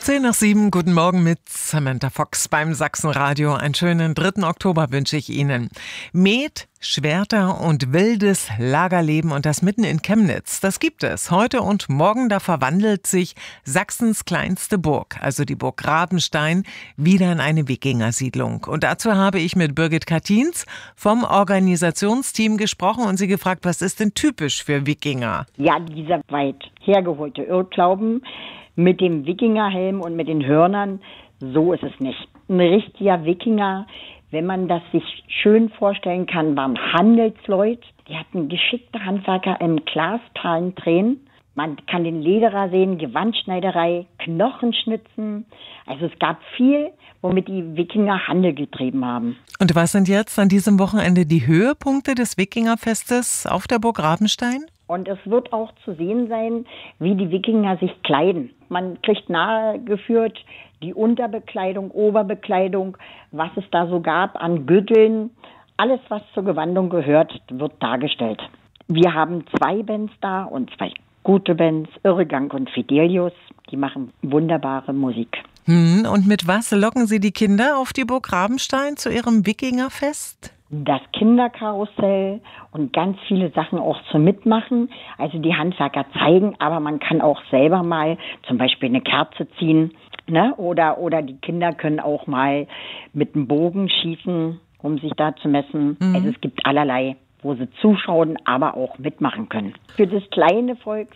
6:10, guten Morgen mit Samantha Fox beim Sachsenradio. Einen schönen 3. Oktober wünsche ich Ihnen. Met, Schwerter und wildes Lagerleben und das mitten in Chemnitz. Das gibt es heute und morgen. Da verwandelt sich Sachsens kleinste Burg, also die Burg Rabenstein, wieder in eine Wikingersiedlung. Und dazu habe ich mit Birgit Kattins vom Organisationsteam gesprochen und sie gefragt, was ist denn typisch für Wikinger? Ja, dieser weit hergeholte Irrglauben mit dem Wikingerhelm und mit den Hörnern, so ist es nicht. Ein richtiger Wikinger, wenn man das sich schön vorstellen kann, waren Handelsleute. Die hatten geschickte Handwerker im Glaspalen drehen. Man kann den Lederer sehen, Gewandschneiderei, Knochenschnitzen. Also es gab viel, womit die Wikinger Handel getrieben haben. Und was sind jetzt an diesem Wochenende die Höhepunkte des Wikingerfestes auf der Burg Rabenstein? Und es wird auch zu sehen sein, wie die Wikinger sich kleiden. Man kriegt nahegeführt die Unterbekleidung, Oberbekleidung, was es da so gab an Gürteln. Alles, was zur Gewandung gehört, wird dargestellt. Wir haben 2 Bands da und 2 gute Bands, Irregang und Fidelius. Die machen wunderbare Musik. Und mit was locken Sie die Kinder auf die Burg Rabenstein zu ihrem Wikingerfest? Das Kinderkarussell und ganz viele Sachen auch zum Mitmachen. Also die Handwerker zeigen, aber man kann auch selber mal zum Beispiel eine Kerze ziehen, ne? Oder die Kinder können auch mal mit einem Bogen schießen, um sich da zu messen. Also es gibt allerlei, wo sie zuschauen, aber auch mitmachen können. Fürs kleine Volk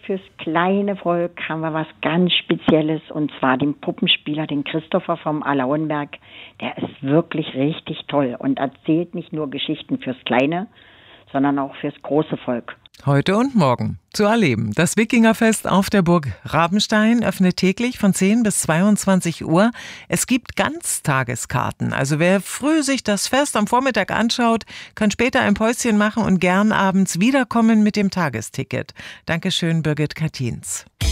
haben wir was ganz Spezielles, und zwar den Puppenspieler, den Christopher vom Alauenberg. Der ist wirklich richtig toll und erzählt nicht nur Geschichten fürs kleine, sondern auch fürs große Volk. Heute und morgen zu erleben. Das Wikingerfest auf der Burg Rabenstein öffnet täglich von 10 bis 22 Uhr. Es gibt Ganztageskarten. Also wer früh sich das Fest am Vormittag anschaut, kann später ein Päuschen machen und gern abends wiederkommen mit dem Tagesticket. Dankeschön, Birgit Kattins.